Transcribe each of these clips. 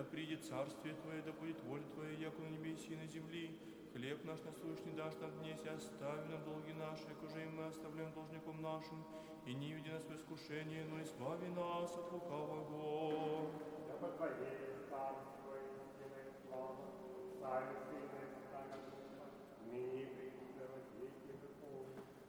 придет царствие Твое, да будет воля Твоя, яко на небеси и на земли. Хлеб наш насущный дашь нам днесь, и остави нам долги наши, как уже и мы оставляем должником нашим. И не веди нас в искушение, но избави нас от лукавого. Да по Твоей царство и сила и слава, царство и наистина духа, ныне и присно во веки веков.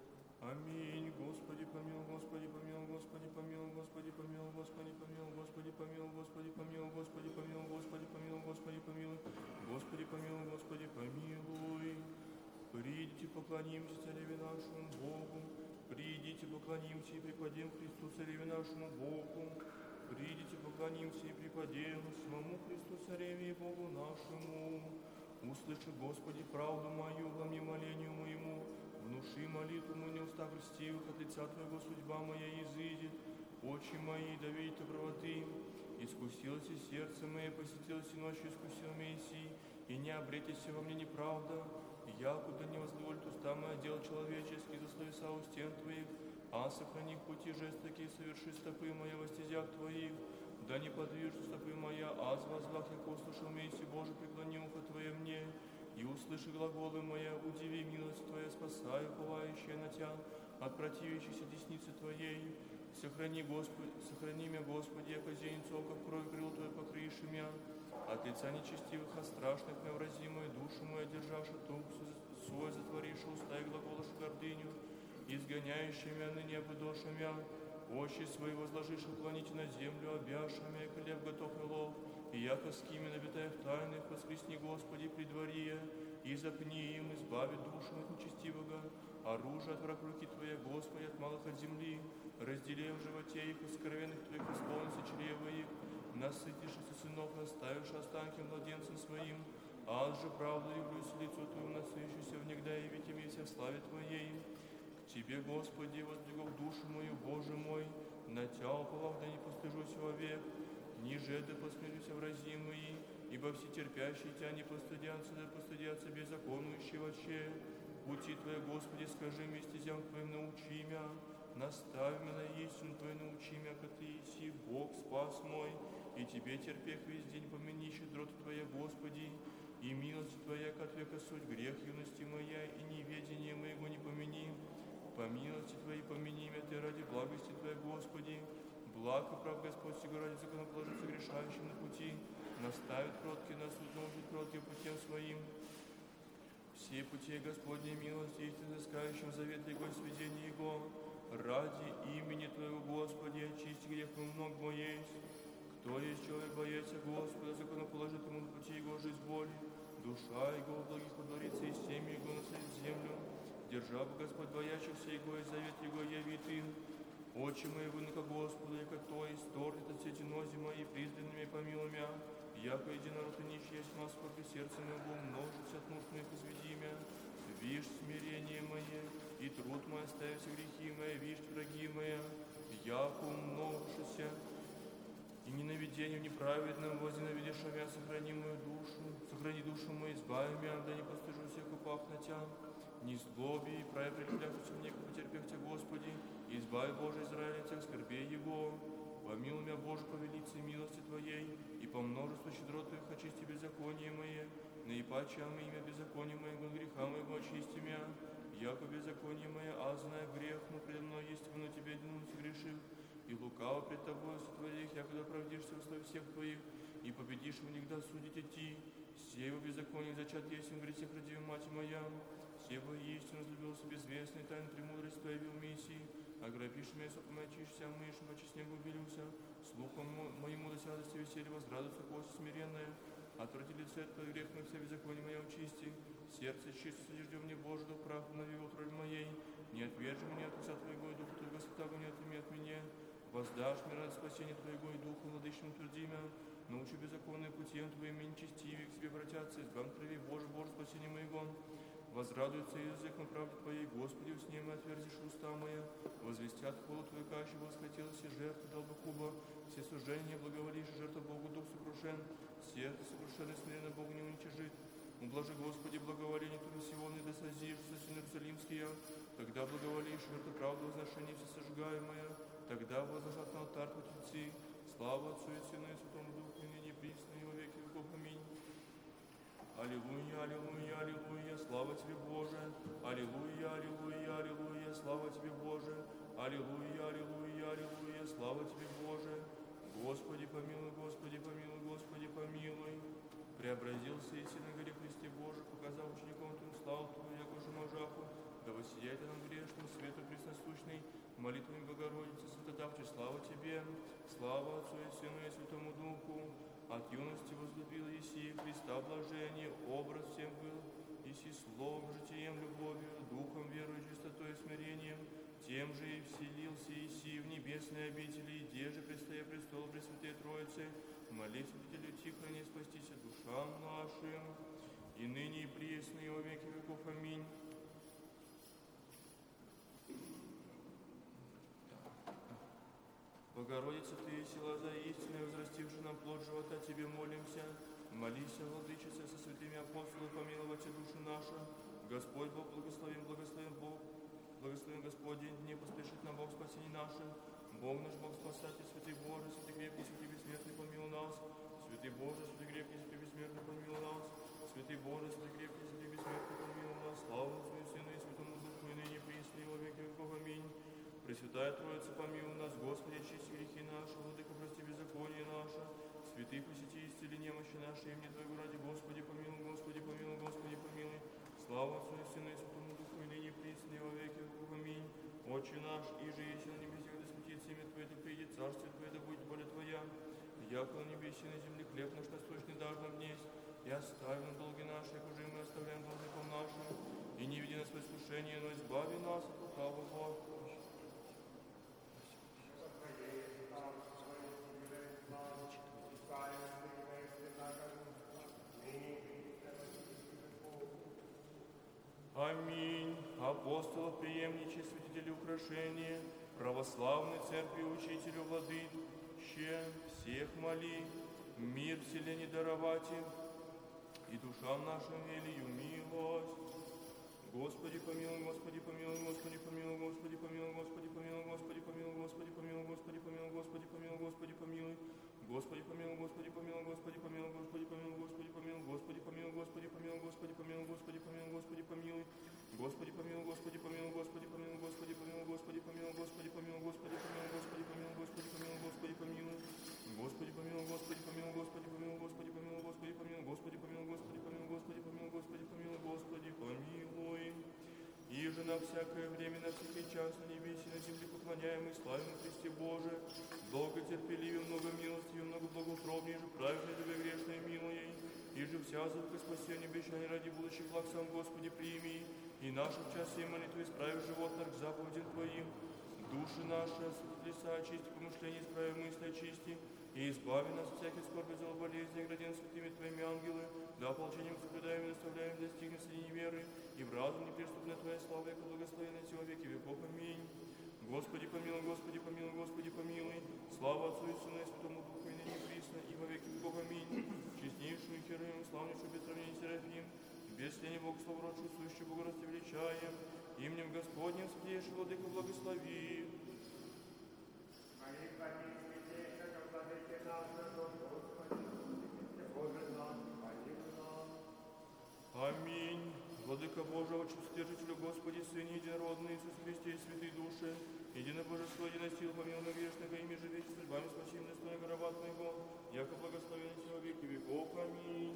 Аминь. Господи помилуй, Господи помилуй, Господи помилуй, Господи помилуй, Господи помилуй, Господи помилуй, Господи помилуй, Господи помилуй, Господи помилуй, Господи помилуй, Господи помилуй, Господи помилуй. Придите, поклонимся Цареве нашему Богу. Придите, поклонимся и преподем Христу Цареве нашему Богу. Придите, поклонимся и преподем самому Христу Цареве и Богу нашему. Услыши, Господи, правду мою, во мне молению моему. Внуши молитву мою, не уста крестивых, от лица Твоего судьба моя изыдет. Очи мои, да видят правоты. Искусилось и сердце мое, посетилось и ночью искусил Мессии, и не обретись во мне неправда. Якуда не возволит уста моя дел человеческий, за словеса у стен Твоих, а сохрани пути жестокие, соверши стопы моя во стезях Твоих. Да не подвижу стопы моя, аз возвах, яко услышал Мессии, Боже, преклони ухо Твое мне. И услыши глаголы моя, удиви милость Твоя, спасай, уповающая на Тя, от противящейся десницы Твоей. Сохрани меня, Господи, яко зеницу ока в кровь крыл Твой покрыши мя. От лица нечестивых, а страшных невразимую душу мою одержавши тук свой, затворивши уста и глаголошу гордыню, изгоняющий мя ныне обыдоша мя. Очи свои возложишь уклонить на землю, обяшами, хлеб готов и лов, и яко скими набитая в тайных, воскресни, Господи, при дворе, и запни им, избави душу от нечестивого, оружие от враг руки Твоя, Господи, от малых от земли, раздели в животе их, из кровенных Твоих исполнится чрево их, насытившись сынов, наставивши останки младенцам своим, аз же правду явлюсь лицу Твоему, насыщуся внегда и веки вся в славе Твоей. Тебе, Господи, воздвигов душу мою, Боже мой, на Тя уповав, да не постыжусь вовек, ниже да посмелюся врази мои, ибо все терпящие Тя не постыдятся, да постыдятся беззаконующие вообще. Пути Твои, Господи, скажи мне, стезям Твоим научи мя, наставь меня на истину Твою, научи мя, как Ты еси, Бог спас мой, и Тебе терпех весь день помяни щедроты Твоя, Господи, и милость Твоя, как века суть, грех юности моя, и неведение моего не помяни. По милости Твоей помяни меня Ты ради благости Твоей, Господи. Благ и прав Господь сего ради законоположится грешающим на пути, наставит кроткий на суд, научит кротким путем своим. Все пути Господней милости, истинно искающим завет Его и сведения Его, ради имени Твоего, Господи, очисти грех много мой есть. Кто есть человек, боясь Господа, законоположит ему на пути Его жизнь боли, душа Его в благих подворится, и семя Его наследит землю. Держа бы Господь боящихся Его, и завет Его явит им. Очи мои вынука Господа, яко то исторгнет от сети нози мои, признанными помилуй мя. Яко единород и нищий есть масса, сколько сердце моего множится от нужд моих изведи мя. Вишь смирение мое, и труд мой, оставив все грехи мои, вишь враги мои, яко умножишься. И ненавидению неправедным возненавидишь мя, сохрани мою душу, сохрани душу мою, избави мя, да не постыжусь всех упав на Тя. Не злоби и праве прилепляшься мне, потерпев Тебя, Господи, и избави, Боже, Израиля, Тех скорбей Его. Помилуй меня, Боже, по велице милости Твоей, и по множеству щедрот Твоих очисти беззаконие мое, наипаче имя беззакония моего, греха моего очисти меня. Яко беззаконие мое, а зная грех, но предо мной есть вину Тебе одному согрешив, и лукаво пред Тобою сотворих, якогда оправдишься во слове всех Твоих, и победишь внегда судить идти. Сего беззаконие зачат есть в грехе родиве мать моя. Сего истину возлюбился безвестный, тайн премудрости Твоей вел миссии. Ограбишь меня, сопом очишься, мышь, ночи снегу убелюся. Слухом моему до святости веселья возрадуется кость смиренная. Отврати лице Твое, грех мой, все беззаконие моя очисти. Сердце чисто содержи мне, Боже, дух прах обнови в утробе моей. Не отвержи меня от лица Твоего, и Духа Твоего святаго не отними от меня. Воздашь мне ради спасения Твоего, и Духу владычному тверди мя. Научи беззаконные путем Твоими, нечестивые к себе обратятся, избавь крови, Боже, спасение моего. Возрадуется язык на правде Твоей, Господи, с ним отверзишь уста моя. Возвестят хвалу Твою, каще восхотелось и жертвы дал бы куба. Все суждения благоволишь, жертва Богу дух сокрушен. Сердце сокрушенное смиренно Богу не уничижит. Ублажи, Господи, благоволение Твое Сион, и да созишь сосин Иерусалимский. Тогда благоволишь, жертва правды возношения все сожигаемая. Тогда возложат на алтарь путецы. Слава Отцу и Сыну и Святому Духу, и ныне присно и во веки Аллилуйя, аллилуйя, аллилуйя, слава Тебе, Боже. Аллилуйя, аллилуйя, аллилуйя, слава Тебе, Боже. Аллилуйя, аллилуйя, аллилуйя, слава Тебе, Боже. Господи помилуй, Господи помилуй, Господи помилуй. Преобразился и на горе Христе Боже, показав ученикам Твоим славу Твою, яко же можаху, да воссияет нам грешным, свету пресносущный, молитвами Богородицы, святотавче, слава Тебе, слава Отцу и Сыну и Святому Духу. От юности возлюбил Еси Христа блажение, образ всем был, Еси словом, житием, любовью, духом, верою, чистотой и смирением, тем же и вселился Еси в небесные обители, где же, предстоя престолу Пресвятой Троицы, молись святителю тихо, не спастися душам нашим, и ныне и приесно, и во веки веков. Аминь. Богородица, Ты есть сила за истину, возрастивши нам плод живота, Тебе молимся. Молись, Владычица, со святыми апостолами, помиловать душу нашу. Господь Бог благословен, благословен Бог, благословен Господень, не поспешит на Бог спасение наше. Бог наш, Бог спасатель, святый Боже, святый крепкий, святый бессмертный, помилуй нас. Святый Боже, святый крепкий, святый бессмертный, помилуй нас. Святый Боже, святый крепкий, святый бессмертный, помилуй нас. Слава Отцу и Сыну и Святому Духу, и ныне присно, и во веки веков. Аминь. Пресвятая Троица, помилуй нас, Господи, очисти грехи наши, Владыка, прости беззаконие наше. Святый, посети, исцели немощи наши, имени Твоего ради, Господи, помилуй, Господи, помилуй, Господи, помилуй. Слава Отцу и Сыну и Святому Духу, и ныне присно, и во веки веков. Аминь. Отче наш, иже еси на небесах, да светится имя Твое, да придет царствие Твое, да будет воля Твоя. Яко на небесе и на земле хлеб наш насущный дашь нам днесь, и остави нам долги наши, как уже мы оставляем должникам нашим, и не веди нас в искушение, но избави нас от лукавого. Аминь. Апостолов, преемниче, святители украшения, православной церкви, учителю, владыще, всех моли, мир вселенной даровати, и душам нашим велию милость. Господи помилуй, Господи помилуй, Господи помилуй, Господи помилуй, Господи помилуй, Господи помилуй, Господи помилуй, Господи помилуй, Господи помилуй, Господи помилуй. Господи помилуй, Господи помилуй, Господи помилуй, Господи помилуй, Господи помилуй, Господи помилуй, Господи помилуй, Господи помилуй, Господи помилуй, Господи помилуй. Господи помилуй, Господи помилуй, Господи помилуй, Господи помилуй, Господи помилуй, Господи помилуй, Господи помилуй, Господи помилуй, Господи помилуй, Господи помилуй. Господи помилуй, Господи помилуй, Господи помилуй, Господи помилуй, Господи помилуй, Господи помилуй, Господи помилуй, Господи помилуй, Господи помилуй, Господи помилуй. И же на всякое время, на всякий час, на небесе, на земле поклоняем и славим Христе Боже, долготерпеливее, много милостивее, много благоутробнее, же праведной тебе грешной милой, и же вся звука спасения, обещания ради будущих благ сам Господи прими, и наши в час сей молитвы исправив животных к заповедям Твоим, души наши, леса очисти, помышления исправи, мысли очисти, и избави нас от всяких скорби, зол, болезни, градин святыми Твоими ангелы, да ополчением соблюдаем и наставляем, достигнем среди неверы, и в разум неприступная Твоя слава, яко благословенная всего веки веков. Аминь. Господи помилуй, Господи помилуй, Господи помилуй. Слава Отцу и Сыну и Святому Духу, и ныне присно, и во веки веков. Аминь. Честнейшую Херувим, славнейшую без сравнения Серафим, без тени Бог славродшую, сущую Богородицу величаем, именем Господним святейший Владыку благослови. Аминь. Владыка Божий, Отче Вседержителю, Господи, Сыне Единородный, Иисус Христе, Святый Души, единое Божество, единая сила, помилуй грешного, ими же вече, судьбами спасим, достойно гробат Моего, яко благословен во веки веков. Аминь.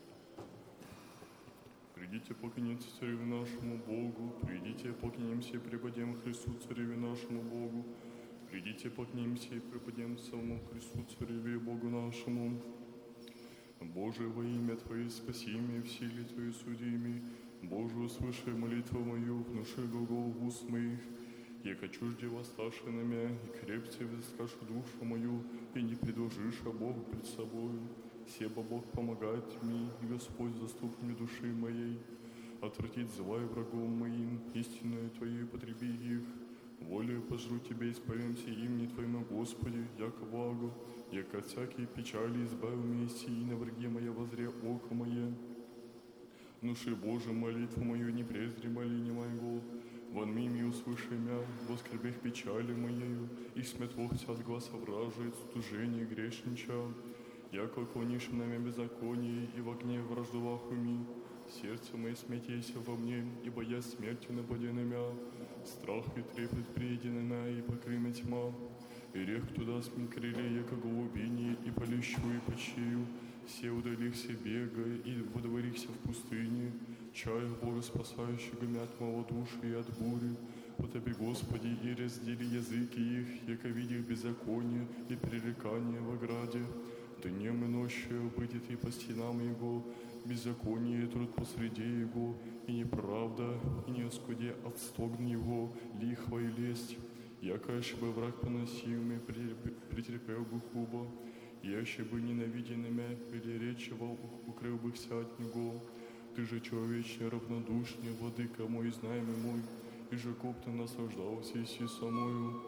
Придите, поклонимся Царю нашему Богу, придите, поклонимся и преподем Христу, Цареве нашему Богу, придите, поклонимся и преподем самому Христу, Цареве Богу нашему. Боже, во имя Твое спаси меня, в силе Твоей суди меня. Боже, услыши молитву мою, внуши глагол уст моих. Яко чужде восставши на меня, и крепче взыскашь душу мою, и не предложишь Богу пред собою. Себо Бог помогает мне, и Господь заступ мне души моей. Отвратить зла и врагом моим, истинное Твое потреби их. Волею пожру Тебе, исповемся имени Твоему, Господи, яко благо, яко от всякие печали избавил меня сии, на враге моя возре око мое. Внуши, Боже, молитву мою, не презри моление моего, вон мими услыши мя, воскребех печали моею, и сметло от глаз овражает, стужение грешнича. яко клонишь нами беззаконие и в огне враждовах уми. Сердце мое смятейся во мне, ибо я смертью нападе на мя. Страх и трепет приеди на мя, и покрыма тьма. И рех туда сми крылья, яко голубине, и полещу, и почию. Все удалихся бега, и водворихся в пустыне. Чаях Бога спасающего мя от малодушия и от бури. По Тебе, Господи, и раздели языки их, яко видях беззаконие и пререкание в ограде. Днем и ночью будет и по стенам Его, беззаконие и труд посреди Его, и неправда, и не оскуде от стогн Его, лихва и лесть. Яко бы враг поносимый претерпел бы хуба, яще бы ненавиденными или речевал, укрыл бы вся от Него. Ты же человечный равнодушный, владыка мой, знаемый мой, и же коп ты наслаждался иси самою.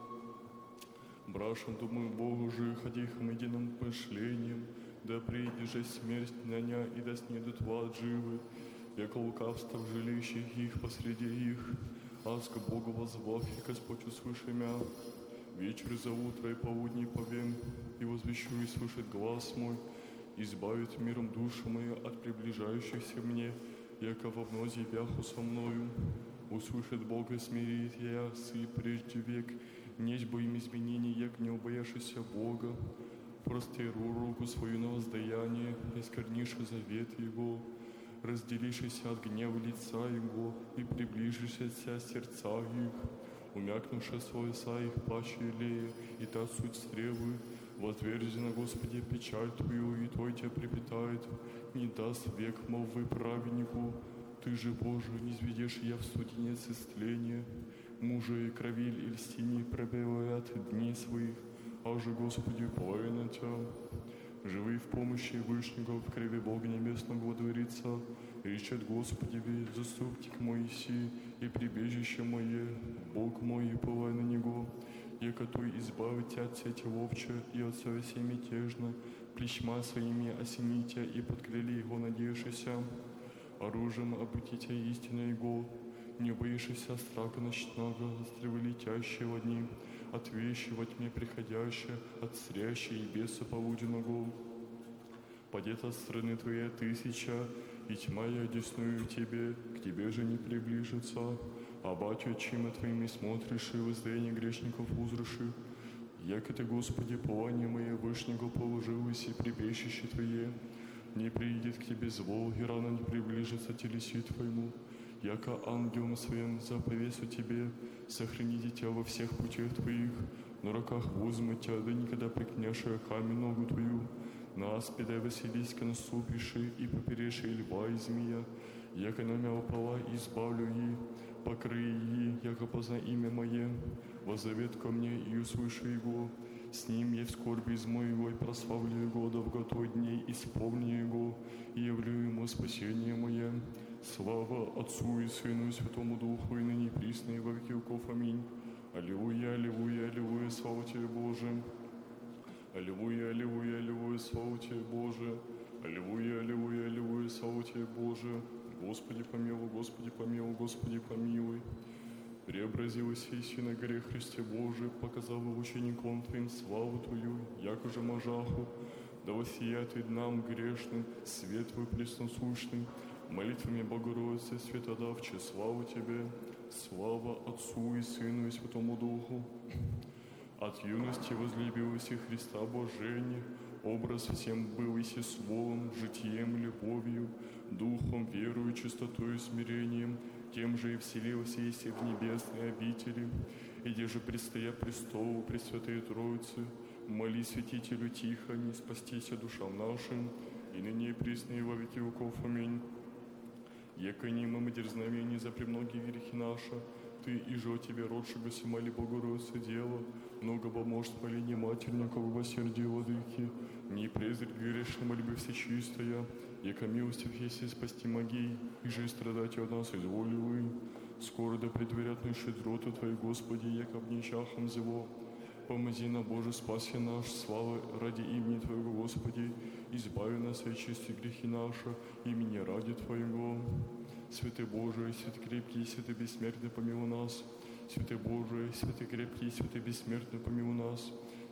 Брашен, думаю, Богу же, ходихом единым мышлением, да придет же смерть на ня, и да снедут в ад живы, яко лукавство в жилищах их посреди их. Аз к Богу воззвав, и Господь услыши мя. Вечер за утро и полудни повем, и возвещу, и слышит глаз мой, избавит миром душу мою от приближающихся мне, яко во мнозе вяху со мною. Услышит Бога, смирит я, сы прежде век, несть бы им изменений, як не убояшися Бога. Простеру руку свою на воздаяние, и скорнишь завет Его, разделившись от гнева лица Его, и приближишься сердца их, умякнувши свой са их плача илея, и та суть стрелы, возверзи на Господи печаль Твою, и Твой Тебя припитает, не даст век молвы праведнику. Ты же, Боже, не зведешь я в суденец истления, мужа и кровиль и льстини пробивают дни своих, а же, Господи, плаве на Тебя. Живый в помощи Вышнего, в крови Бога Небесного водворится, речет Господи, заступник мой си, и прибежище мое, Бог мой, и повай на Него, яко Той избавит Тебя от сети ловча и от совести мятежно, плечма своими осенитя, и под крылья Его надеешься, оружием обутите истина Его, не боишься страха ночного, стрелы летящие во дни, от вещи во тьме приходящие, от стрящей и беса полуденного. Падет от страны Твоей 1000, и тьма я одесную Тебе, к Тебе же не приближится. А батю очима Твоими смотришь, и воздаяние грешников узраши. Яко Ты, Господи, плане мое Вышнего положилось, и прибежище Твое, не приидет к Тебе зло, и рано не приближится телеси Твоему. Яко ангелом своим заповесу Тебе, сохрани дитя во всех путях Твоих, на руках возьму Тебя, да никогда прикнешь камень ногу Твою. На аспида василиска наступиши, и попереши льва и змея, яко на мя упала, избавлю ей, покрый ей, яко позна имя Мое, воззовет ко мне, и услышу Его. С ним я в скорби измою Его, и прославлю Его до вготой дней, исполню Его, и явлю Ему спасение Мое. Слава Отцу и Сыну и Святому Духу, и ныне и присно, и во веки веков. Аминь. Аллилуйя, аллилуйя, аллилуйя, слава Тебе, Боже. Аллилуйя, аллилуйя, аллилуйя, слава Тебе, Боже. Аллилуйя, аллилуйя, аллилуйя, слава Тебе, Боже. Господи помилуй, Господи помилуй, Господи помилуй. Преобразилась Иси на горе Христе Божий, показал учеником Твоим славу Твою, яко же можаху, да воссияет и нам грешным свет Твой пресносущный, молитвами Богородицы Светодавче, славу Тебе, слава Отцу и Сыну и Святому Духу. От юности возлюбилась и Христа Божения, образ всем был и словом, житием, любовью, духом, верою, чистотой и смирением, тем же и вселился Иси в небесные обители, и где же, предстоя престолу Пресвятой Троицы, моли святителю тихо, не спастися душам нашим, и ныне и присно и во веки веков. Аминь. Яко немым и дерзновение за премногие грехи наши, Ты, и же о Тебе, родшего симали Богородицы дело, много поможет моление матерников во сердие владыки, не презрь грешной мольбы всечистая, яко милостив еси спасти могей, и же и страдать от нас изволи вы. Скоро да предверятную щедроту Твою, Господи, яко обнищахом зело. Помози нам, Боже, спаси наш, слава ради имени Твоего, Господи, избави нас от чистые грехи наши, имени ради Твоего. Святый Боже, святый крепкий, святый бессмертный, помилуй нас. Святый Боже, святый крепкий, святый бессмертный, помилуй нас.